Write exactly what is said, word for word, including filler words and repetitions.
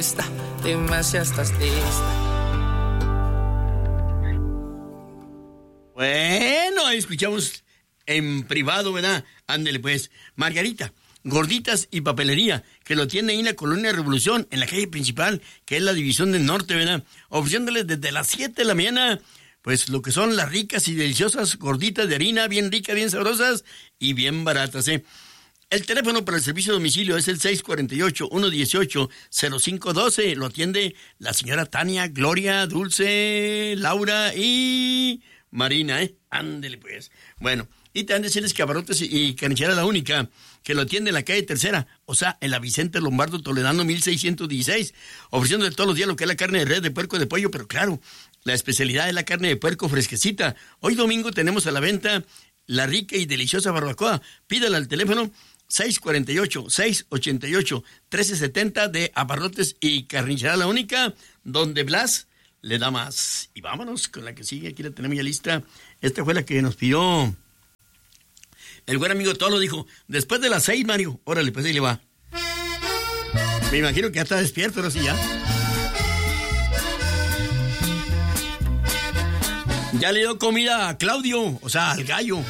Dime si estás lista. Bueno, escuchamos en privado, ¿verdad? Ándele pues. Margarita, gorditas y papelería, que lo tiene ahí en la Colonia Revolución, en la calle principal, que es la División del Norte, ¿verdad? Ofreciéndoles desde las siete de la mañana, pues lo que son las ricas y deliciosas gorditas de harina, bien ricas, bien sabrosas y bien baratas, ¿eh? El teléfono para el servicio de domicilio es el seis cuatro ocho, uno uno ocho, cero cinco uno dos. Lo atiende la señora Tania, Gloria, Dulce, Laura y Marina, ¿eh? Ándele pues. Bueno, y también decirles que Abarrotes y Carnicería La Única, que lo atiende en la calle Tercera, o sea, en la Vicente Lombardo Toledano mil seiscientos dieciséis, ofreciendo de todos los días lo que es la carne de res, de puerco, de pollo, pero claro, la especialidad es la carne de puerco fresquecita. Hoy domingo tenemos a la venta la rica y deliciosa barbacoa. Pídala al teléfono seis cuatro ocho, seis ocho ocho, uno tres siete cero de Abarrotes y Carnicería La Única, donde Blas le da más. Y vámonos con la que sigue, aquí la tenemos ya lista. Esta fue la que nos pidió el buen amigo Tolo, dijo, después de las seis, Mario, órale, pues ahí le va. Me imagino que ya está despierto, ahora sí ya. Ya le dio comida a Claudio, o sea, al gallo.